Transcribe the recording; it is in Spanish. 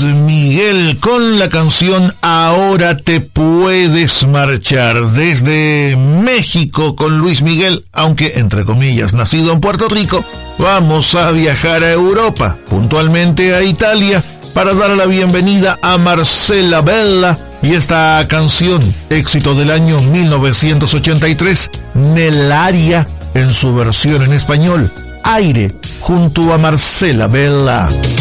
Miguel con la canción Ahora te puedes marchar. Desde México con Luis Miguel, aunque entre comillas nacido en Puerto Rico, vamos a viajar a Europa, puntualmente a Italia, para dar la bienvenida a Marcela Bella y esta canción, éxito del año 1983, Nell'aria, en su versión en español, Aire, junto a Marcela Bella.